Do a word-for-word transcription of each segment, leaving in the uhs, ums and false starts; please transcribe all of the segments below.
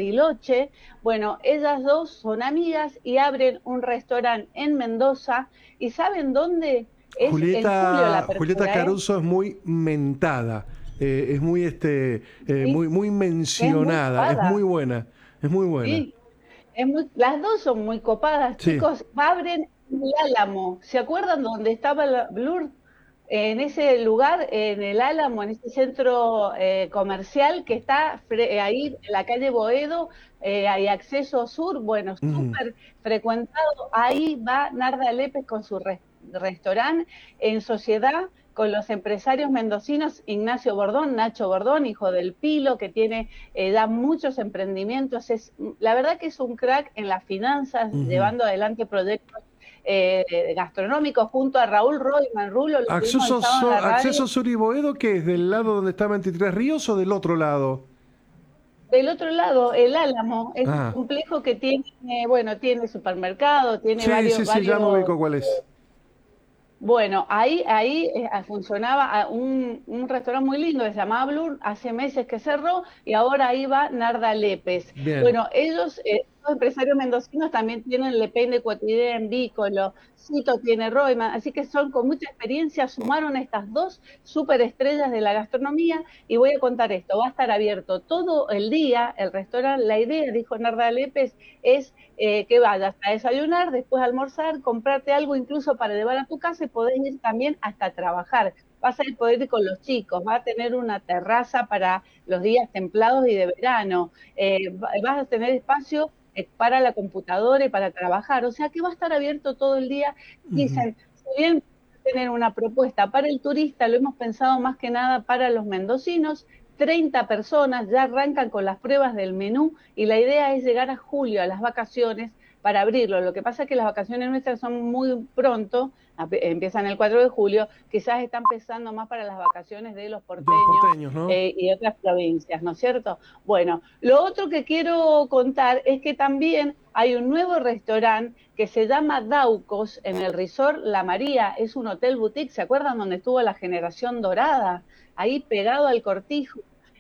Bariloche. Bueno, ellas dos son amigas y abren un restaurante en Mendoza. ¿Y saben dónde? Es en julio la Julieta, Julieta apertura, ¿eh? Caruso es muy mentada, eh, es muy, este, eh, Sí, muy, muy es muy mencionada, es muy copada. buena, es muy buena. Sí, es muy, las dos son muy copadas, Sí. chicos. Abren en el Álamo. ¿Se acuerdan dónde estaba la Blur? En ese lugar, en el Álamo, en ese centro eh, comercial que está fre- ahí en la calle Boedo, eh, hay acceso sur, bueno, Mm. súper frecuentado. Ahí va Narda Lépez con su res- restaurante en sociedad con los empresarios mendocinos, Ignacio Bordón, Nacho Bordón, hijo del Pilo, que tiene, eh, da muchos emprendimientos. Es, la verdad que es un crack en las finanzas, Ujú. llevando adelante proyectos eh, gastronómicos junto a Raúl Royman. Rulo lo tuvimos el ¿Acceso, sábado en so- la radio. acceso Sur y Boedo, qué es? ¿Del lado donde está veintitrés Ríos o del otro lado? Del otro lado, el Álamo es un Ah, complejo que tiene, bueno, tiene supermercado, tiene sí, sí, varios, sí, ya me varios. ubico cuál es. Bueno, ahí, ahí eh, funcionaba ah, un, un restaurante muy lindo que se llamaba Blur, hace meses que cerró y ahora ahí va Narda Lépez. Bien. Bueno, ellos, eh, los empresarios mendocinos también tienen Le Pen de Cotidiano, Vícolo, Cito tiene Royman, así que son con mucha experiencia, sumaron estas dos superestrellas de la gastronomía y voy a contar esto, va a estar abierto todo el día el restaurante, la idea, dijo Narda Lépez, es eh, que vayas a desayunar, después a almorzar, comprarte algo incluso para llevar a tu casa y podés ir también hasta trabajar. Vas a ir, poder ir con los chicos, va a tener una terraza para los días templados y de verano, eh, vas a tener espacio eh, para la computadora y para trabajar, o sea que va a estar abierto todo el día. Ujú. Dicen, si bien tener una propuesta para el turista, lo hemos pensado más que nada para los mendocinos, treinta personas ya arrancan con las pruebas del menú y la idea es llegar a julio, a las vacaciones, para abrirlo. Lo que pasa es que las vacaciones nuestras son muy pronto, empiezan el cuatro de julio, quizás están empezando más para las vacaciones de los De los porteños porteños, ¿no? eh, y otras provincias, ¿no es cierto? Bueno, lo otro que quiero contar es que también hay un nuevo restaurante que se llama Daucos en el Resort La María, es un hotel boutique, ¿se acuerdan donde estuvo la generación dorada? Ahí pegado al Cortijo.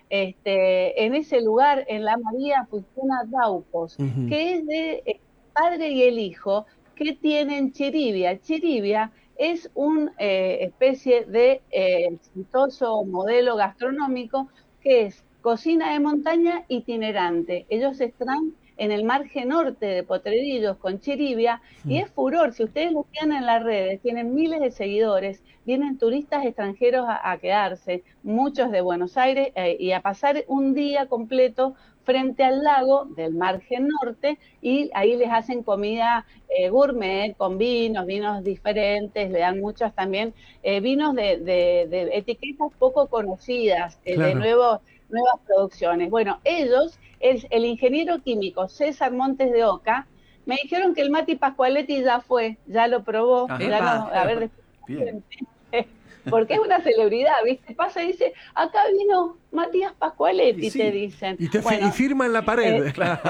Este, en ese lugar, en La María, funciona Daucos, Ujú. que es de el padre y el hijo que tienen Chiribia. Chiribia es una eh, especie de eh, exitoso modelo gastronómico que es cocina de montaña itinerante. Ellos están en el margen norte de Potrerillos con Chiribia y es furor. Si ustedes lo tienen en las redes, tienen miles de seguidores, vienen turistas extranjeros a, a quedarse, muchos de Buenos Aires, eh, y a pasar un día completo frente al lago del margen norte y ahí les hacen comida eh, gourmet con vinos, vinos diferentes, le dan muchos también eh, vinos de, de, de, etiquetas poco conocidas, eh, de Claro. nuevos, nuevas producciones. Bueno, ellos, el, el ingeniero químico César Montes de Oca, me dijeron que el Mati Pascualetti ya fue, ya lo probó, Ajá. ya Epa, no, a ver, después Bien. porque es una celebridad, ¿viste? Pasa y dice, acá vino Matías Y Pascualetti, te sí. dicen. Y, te fi- y Bueno, firma en la eh, pared.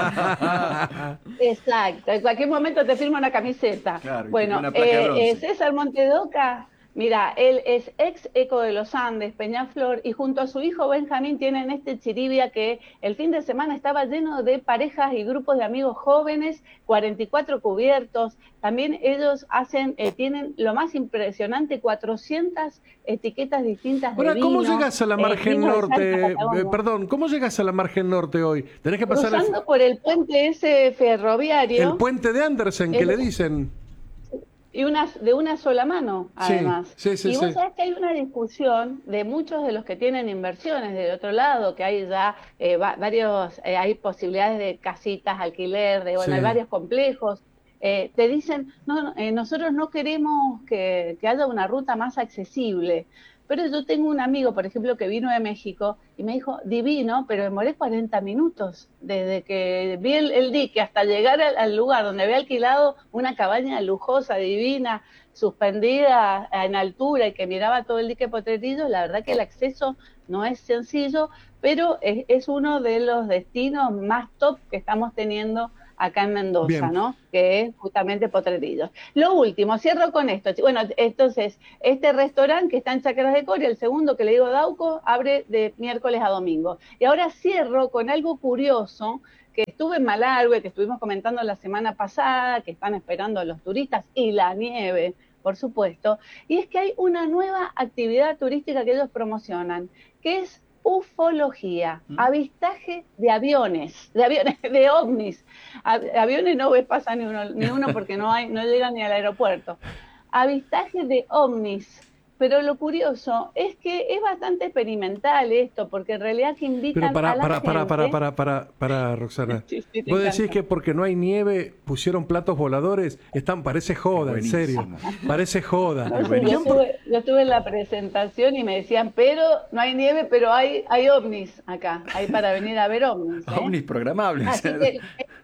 exacto, en cualquier momento te firma una camiseta. Claro, y tiene Bueno, una placa de eh, eh, bronce. César Montedoca, mira, él es ex Eco de los Andes, Peñaflor, y junto a su hijo Benjamín tienen este Chiribia que el fin de semana estaba lleno de parejas y grupos de amigos jóvenes, cuarenta y cuatro cubiertos. También ellos hacen, eh, tienen lo más impresionante, cuatrocientas etiquetas distintas de Ahora, ¿cómo vinos, llegas a la eh, margen vinos de Salta, norte? Eh, Patagonia. perdón, ¿cómo llegas a la margen norte hoy? Tenés que pasar el, Cruzando por el puente ese el ferroviario, puente de Andersen, que es le dicen. y una, de una sola mano, Sí, además. sí, sí, Y vos sí. sabés que hay una discusión de muchos de los que tienen inversiones del otro lado, que hay ya eh, va, varios, eh, hay posibilidades de casitas, alquiler, de, bueno, hay Sí. varios complejos. Eh, te dicen, no, no, eh, nosotros no queremos que, que haya una ruta más accesible. Pero yo tengo un amigo, por ejemplo, que vino de México y me dijo, divino, pero demoré cuarenta minutos desde que vi el, el dique hasta llegar al, al lugar donde había alquilado una cabaña lujosa, divina, suspendida en altura y que miraba todo el dique Potrerillos. La verdad que el acceso no es sencillo, pero es, es uno de los destinos más top que estamos teniendo acá en Mendoza, Bien. ¿no? Que es justamente Potrerillos. Lo último, cierro con esto. Bueno, entonces, este restaurante que está en Chacras de Coria, el segundo que le digo Dauco, abre de miércoles a domingo. Y ahora cierro con algo curioso que estuve en Malargüe, que estuvimos comentando la semana pasada, que están esperando los turistas, y la nieve, por supuesto, y es que hay una nueva actividad turística que ellos promocionan, que es ufología, ¿Mm? avistaje de aviones, de aviones, de ovnis. A, aviones no ves pasa ni uno, ni uno porque no hay, no llegan ni al aeropuerto. Avistaje de ovnis. Pero lo curioso es que es bastante experimental esto, porque en realidad que invitan Pero para, a la para, gente... para, para, para, para, para, Roxana. Sí, sí, Vos decís encanta. Que porque no hay nieve pusieron platos voladores. Están, parece joda, en serio. Parece joda. No, sí, yo, estuve, yo estuve en la presentación y me decían, pero no hay nieve, pero hay, hay ovnis acá. Hay para venir a ver ovnis. ¿eh? Ovnis programables. Así que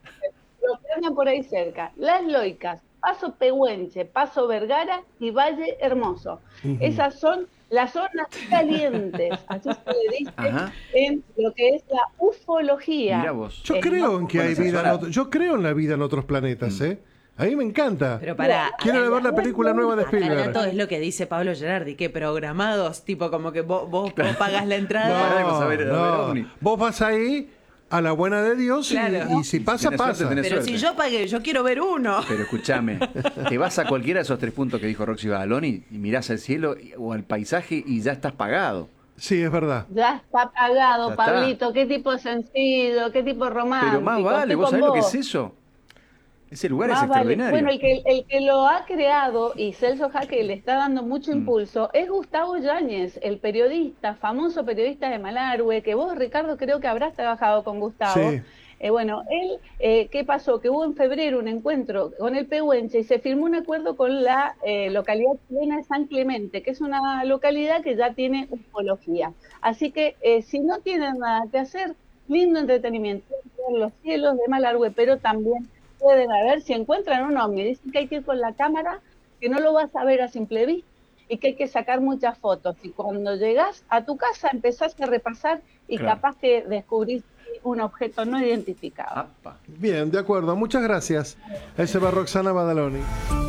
lo premian por ahí cerca. Las Loicas, Paso Pehuenche, Paso Vergara y Valle Hermoso. Uh-huh. Esas son las zonas calientes, así se le dice Ajá. en lo que es la ufología. Mira vos. Yo creo en que hay vida en otro, yo creo en la vida en otros planetas, ¿eh? A mí me encanta. Pero para, Quiero ver la película nueva de Spielberg. Todo es lo que dice Pablo Gerardi, que programados, tipo como que vos, vos, vos pagas la entrada. No, no, ver, no. Ver vos vas ahí a la buena de Dios y, claro. y, y si pasa, si pasa. Suerte, Pero suerte. Si yo pagué, yo quiero ver uno. Pero escúchame, te vas a cualquiera de esos tres puntos que dijo Roxy Badaloni y mirás al cielo o al paisaje y ya estás pagado. Sí, es verdad. Ya está pagado, ya Pablito. Está. Qué tipo sencillo, qué tipo romántico. Pero más vale, ¿vos sabés vos. lo que es eso? Ese lugar Más es extraordinario. Vale. Bueno, el que, el que lo ha creado y Celso Jaque le está dando mucho mm. impulso es Gustavo Yáñez, el periodista, famoso periodista de Malargüe, que vos, Ricardo, creo que habrás trabajado con Gustavo. Sí. Eh, bueno, él, eh, ¿qué pasó? Que hubo en febrero un encuentro con el Pehuenche y se firmó un acuerdo con la eh, localidad chilena de San Clemente, que es una localidad que ya tiene ufología. Así que eh, si no tienen nada que hacer, lindo entretenimiento en los cielos de Malargüe, pero también pueden ver si encuentran un ovni. Dicen que hay que ir con la cámara, que no lo vas a ver a simple vista y que hay que sacar muchas fotos. Y cuando llegás a tu casa empezás a repasar y claro. capaz que descubrís un objeto no identificado. Apa. Bien, de acuerdo. Muchas gracias. Ese va Roxana Badaloni.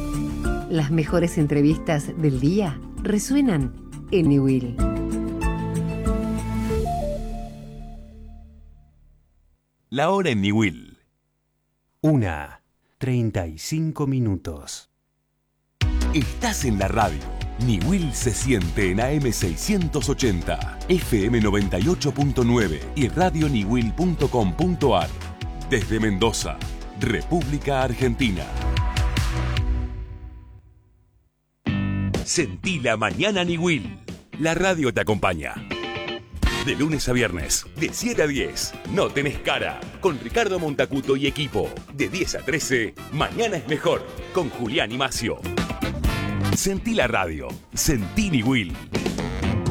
Las mejores entrevistas del día resuenan en Niwil. La hora en Niwil. Una, treinta y cinco minutos. Estás en la radio. Niwil se siente en A M seiscientos ochenta, F M noventa y ocho punto nueve y radio niwil punto com punto a r. Desde Mendoza, República Argentina. Sentí la mañana Niwil. La radio te acompaña. De lunes a viernes, de siete a diez, No Tenés Cara, con Ricardo Montacuto y equipo. De diez a trece, Mañana es Mejor, con Julián y Macio. Sentí la radio, sentí Niwil.